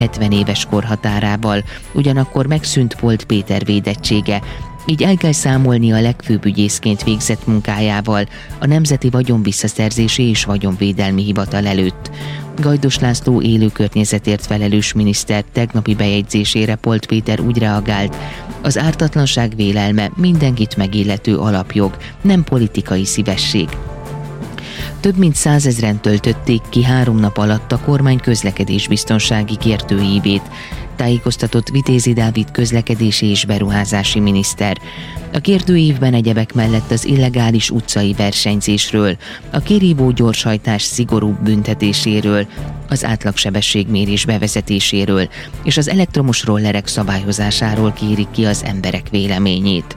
70 éves korhatárával, ugyanakkor megszűnt Polt Péter védettsége, így el kell számolni a legfőbb ügyészként végzett munkájával a Nemzeti Vagyonvisszaszerzési és Vagyonvédelmi Hivatal előtt. Gajdos László élő környezetért felelős miniszter tegnapi bejegyzésére Polt Péter úgy reagált: az ártatlanság vélelme mindenkit megillető alapjog, nem politikai szívesség. Több mint 100 000-en töltötték ki 3 nap alatt a kormány közlekedésbiztonsági kértőívét, tájékoztatott Vitézi Dávid közlekedési és beruházási miniszter. A kértőívben egyebek mellett az illegális utcai versenyzésről, a kirívó gyorshajtás szigorúbb büntetéséről, az átlagsebességmérés bevezetéséről és az elektromos rollerek szabályozásáról kérik ki az emberek véleményét.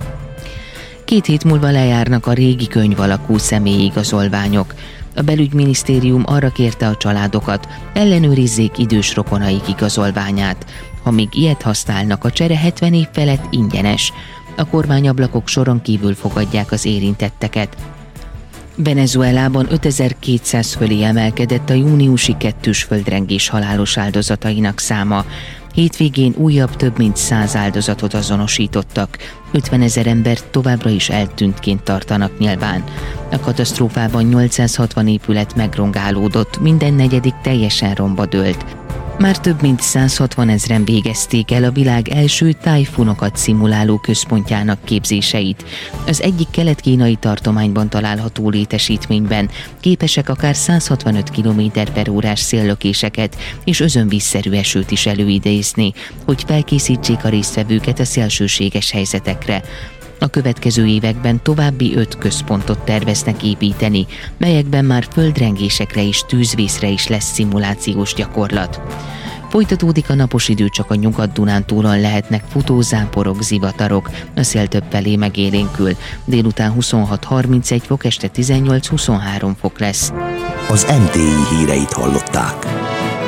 2 hét múlva lejárnak a régi könyv alakú személyigazolványok. A belügyminisztérium arra kérte a családokat, ellenőrizzék idős rokonaik igazolványát. Ha még ilyet használnak, a csere 70 év felett ingyenes. A kormányablakok soron kívül fogadják az érintetteket. Venezuelában 5200 fölé emelkedett a júniusi 2-s földrengés halálos áldozatainak száma. Hétvégén újabb több mint 100 áldozatot azonosítottak. 50 000 embert továbbra is eltűntként tartanak nyilván. A katasztrófában 860 épület megrongálódott, minden negyedik teljesen romba dőlt. Már több mint 160 000-en végezték el a világ első tájfunokat szimuláló központjának képzéseit. Az egyik kelet-kínai tartományban található létesítményben képesek akár 165 km/h széllökéseket és özönvízszerű esőt is előidézni, hogy felkészítsék a résztvevőket a szélsőséges helyzetekre. A következő években további 5 központot terveznek építeni, melyekben már földrengésekre és tűzvészre is lesz szimulációs gyakorlat. Folytatódik a napos idő, csak a Nyugat-Dunántúlon lehetnek futózáporok, zivatarok, a szél többfelé megélénkül. Délután 26-31 fok, este 18-23 fok lesz. Az NTI híreit hallották.